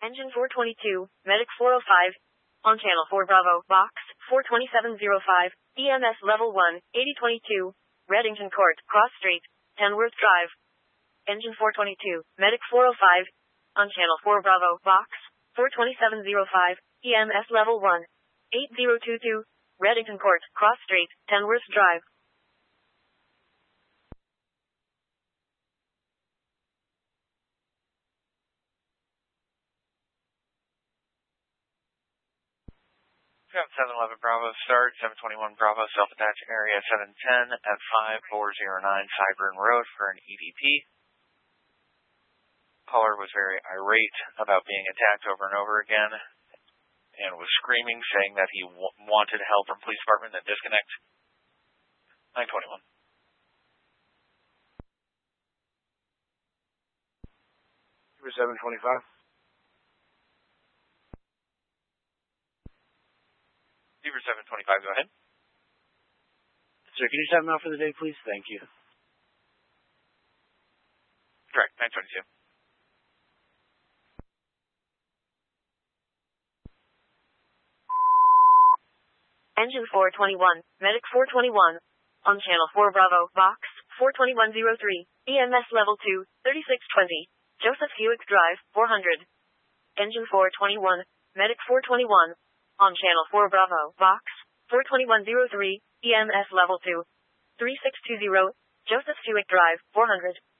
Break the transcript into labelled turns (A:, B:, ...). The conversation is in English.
A: Engine 422, Medic 405. On Channel 4 Bravo, Box 42705. EMS Level 1, 8022. Reddington Court, Cross Street, Kenworth Drive. Engine 422, Medic 405. On Channel 4 Bravo, Box 42705. EMS Level 1, 8022. Reddington Court, Cross Street, Kenworth Drive.
B: Got 711 Bravo start, 721 Bravo self-attach area 710 at 5409 Cyburn Road for an EVP. Caller was very irate about being attacked over and over again and was screaming, saying that he wanted help from police department and disconnect. 921.
C: Super 725.
B: Beaver 725, go ahead.
C: Sir, can you time out for the day, please? Thank you.
B: Correct, 922.
A: Engine 421, Medic 421. On Channel 4 Bravo, Box 42103. EMS Level 2, 3620. Joseph Hewitt Drive, 400. Engine 421, Medic 421. On Channel 4 Bravo, Box 42103. EMS Level 2, 3620. Joseph Hewitt Drive, 400.